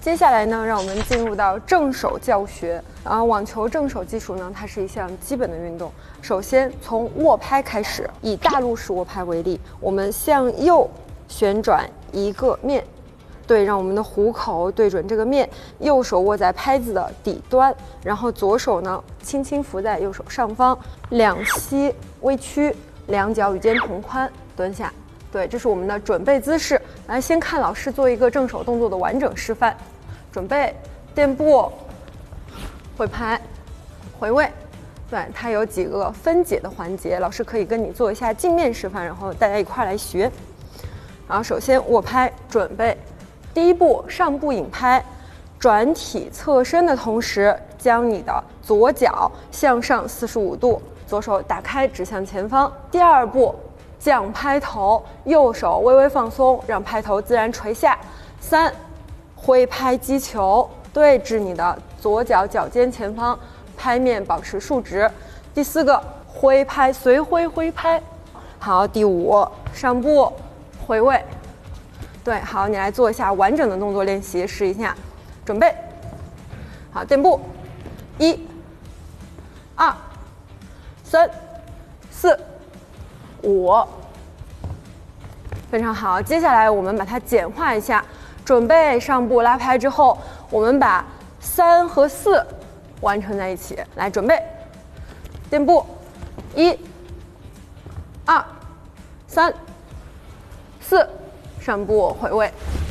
接下来呢，让我们进入到正手教学。网球正手技术呢，它是一项基本的运动。首先从握拍开始，以大陆式握拍为例，我们向右旋转一个面，对，让我们的虎口对准这个面，右手握在拍子的底端，然后左手呢轻轻扶在右手上方，两膝微屈，两脚与肩同宽，蹲下。对，这是我们的准备姿势。来，先看老师做一个正手动作的完整示范。准备，垫步，回拍，回位。对，它有几个分解的环节，老师可以跟你做一下镜面示范，然后大家一块来学。然后首先握拍，准备，第一步上步引拍，转体侧身的同时，将你的左脚向上45度，左手打开指向前方。第二步降拍头，右手微微放松，让拍头自然垂下。3，挥拍击球，对至你的左脚脚尖前方，拍面保持竖直。第4个挥拍随挥拍。好，第5上步回位。对，好，你来做一下完整的动作练习，试一下。准备，好，垫步，1、2、3、4、5，非常好。接下来我们把它简化一下，准备上步拉拍之后，我们把3和4完成在一起。来，准备，垫步，1、2、3、4，上步回位。